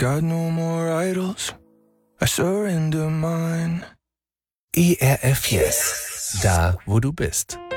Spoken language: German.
Got no more idols, I surrender mine. ERF Yes, da wo du bist.